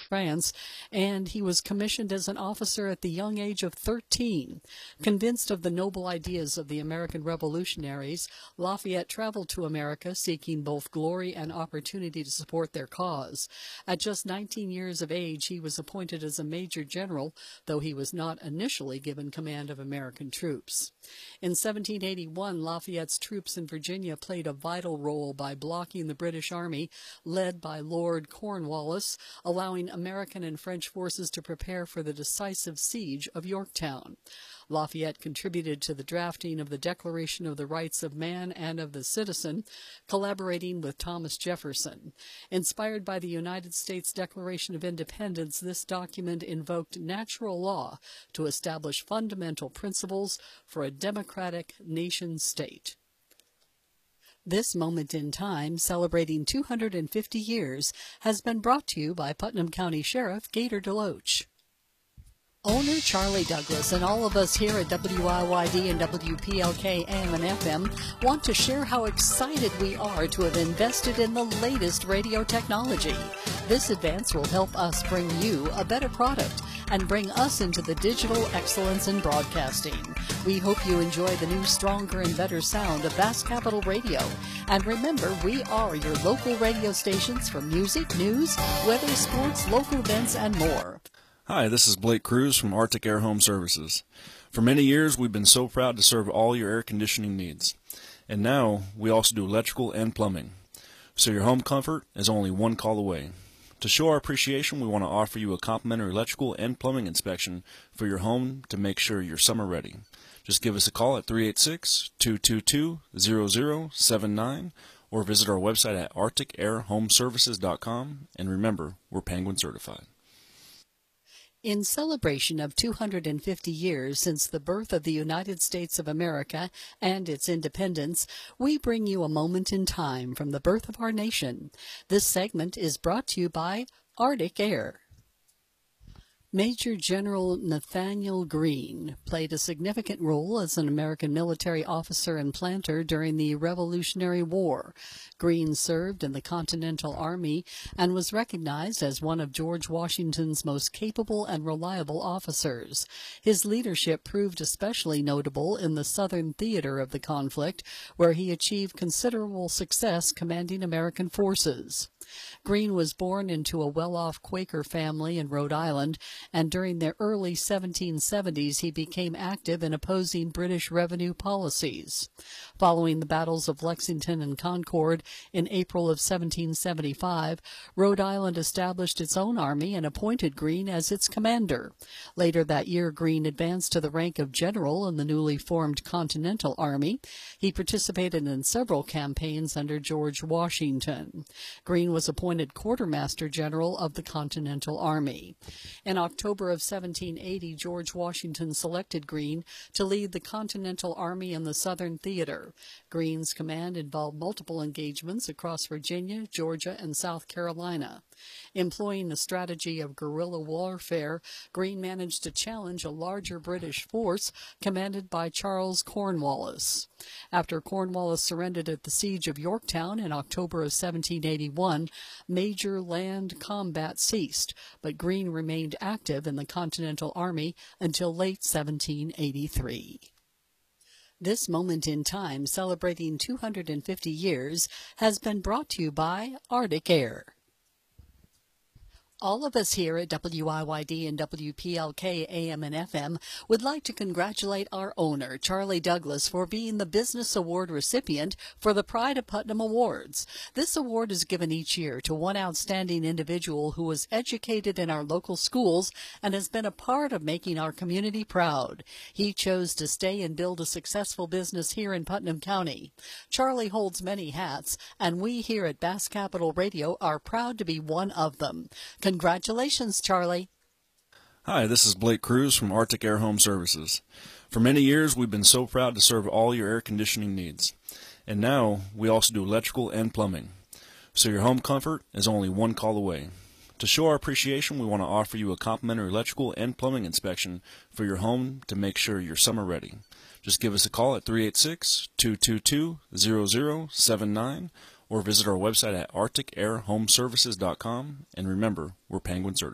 France, and he was commissioned as an officer at the young age of 13. Convinced of the noble ideas of the American revolutionaries, Lafayette traveled to America seeking both glory and opportunity to support their cause. At just 19 years of age, he was appointed as a major general, though he was not initially given command of American troops. In 1781, Lafayette's troops in Virginia played a vital role by blocking the British Army, led by Lord Cornwallis, allowing American and French forces to prepare for the decisive siege of Yorktown. Lafayette contributed to the drafting of the Declaration of the Rights of Man and of the Citizen, collaborating with Thomas Jefferson. Inspired by the United States Declaration of Independence, this document invoked natural law to establish fundamental principles for a democratic nation-state. This moment in time, celebrating 250 years, has been brought to you by Putnam County Sheriff Gator DeLoach. Owner Charlie Douglas and all of us here at WIYD and WPLK AM and FM want to share how excited we are to have invested in the latest radio technology. This advance will help us bring you a better product and bring us into the digital excellence in broadcasting. We hope you enjoy the new, stronger, and better sound of Bass Capital Radio. And remember, we are your local radio stations for music, news, weather, sports, local events, and more. Hi, this is Blake Cruz from Arctic Air Home Services. For many years, we've been so proud to serve all your air conditioning needs. And now, we also do electrical and plumbing. So your home comfort is only one call away. To show our appreciation, we want to offer you a complimentary electrical and plumbing inspection for your home to make sure you're summer ready. Just give us a call at 386-222-0079 or visit our website at arcticairhomeservices.com. And remember, we're Penguin certified. In celebration of 250 years since the birth of the United States of America and its independence, we bring you a moment in time from the birth of our nation. This segment is brought to you by Arctic Air. Major General Nathanael Greene played a significant role as an American military officer and planter during the Revolutionary War. Greene served in the Continental Army and was recognized as one of George Washington's most capable and reliable officers. His leadership proved especially notable in the southern theater of the conflict, where he achieved considerable success commanding American forces. Greene was born into a well-off Quaker family in Rhode Island, and during the early 1770s he became active in opposing British revenue policies. Following the battles of Lexington and Concord in April of 1775, Rhode Island established its own army and appointed Greene as its commander. Later that year, Greene advanced to the rank of general in the newly formed Continental Army. He participated in several campaigns under George Washington. Greene was appointed quartermaster general of the Continental Army. In October of 1780, George Washington selected Greene to lead the Continental Army in the Southern Theater. Greene's command involved multiple engagements across Virginia, Georgia, and South Carolina. Employing the strategy of guerrilla warfare, Greene managed to challenge a larger British force commanded by Charles Cornwallis. After Cornwallis surrendered at the Siege of Yorktown in October of 1781, major land combat ceased, but Greene remained active in the Continental Army until late 1783. This moment in time, celebrating 250 years, has been brought to you by Arctic Air. All of us here at WIYD and WPLK AM and FM would like to congratulate our owner, Charlie Douglas, for being the Business Award recipient for the Pride of Putnam Awards. This award is given each year to one outstanding individual who was educated in our local schools and has been a part of making our community proud. He chose to stay and build a successful business here in Putnam County. Charlie holds many hats, and we here at Bass Capital Radio are proud to be one of them. Congratulations, Charlie. Hi, this is Blake Cruz from Arctic Air Home Services. For many years, we've been so proud to serve all your air conditioning needs. And now, we also do electrical and plumbing. So your home comfort is only one call away. To show our appreciation, we want to offer you a complimentary electrical and plumbing inspection for your home to make sure you're summer ready. Just give us a call at 386-222-0079 or visit our website at arcticairhomeservices.com. And remember, we're Penguin certified.